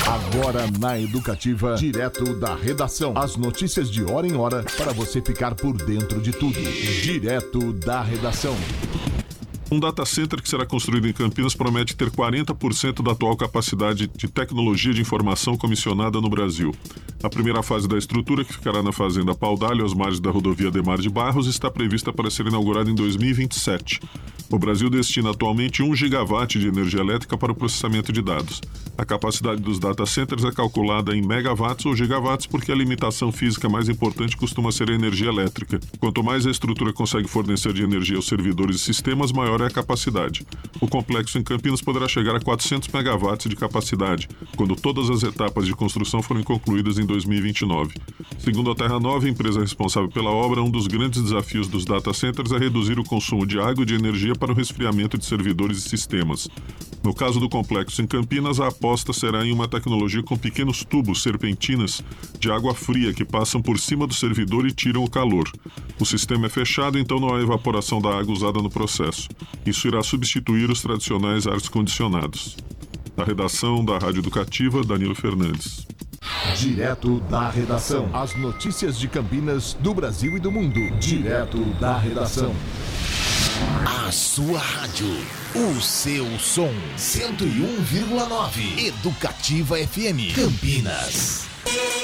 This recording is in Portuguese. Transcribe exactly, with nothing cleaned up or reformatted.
Agora na Educativa, direto da redação. As notícias de hora em hora para você ficar por dentro de tudo. Direto da redação. Um data center que será construído em Campinas promete ter quarenta por cento da atual capacidade de tecnologia de informação comissionada no Brasil. A primeira fase da estrutura, que ficará na Fazenda Paudalho, às margens da rodovia Ademar de Barros, está prevista para ser inaugurada em dois mil e vinte e sete. O Brasil destina atualmente um gigawatt de energia elétrica para o processamento de dados. A capacidade dos data centers é calculada em megawatts ou gigawatts porque a limitação física mais importante costuma ser a energia elétrica. Quanto mais a estrutura consegue fornecer de energia aos servidores e sistemas, maior é a capacidade. O complexo em Campinas poderá chegar a quatrocentos megawatts de capacidade, quando todas as etapas de construção forem concluídas em dois mil e vinte e nove. Segundo a Terra Nova, empresa responsável pela obra, um dos grandes desafios dos data centers é reduzir o consumo de água e de energia para o resfriamento de servidores e sistemas. No caso do complexo em Campinas, a aposta será em uma tecnologia com pequenos tubos serpentinas de água fria que passam por cima do servidor e tiram o calor. O sistema é fechado, então não há evaporação da água usada no processo. Isso irá substituir os tradicionais ar-condicionados. Da redação da Rádio Educativa, Danilo Fernandes. Direto da redação. As notícias de Campinas, do Brasil e do mundo. Direto da redação. A sua rádio, o seu som. cento e um vírgula nove. Educativa F M Campinas.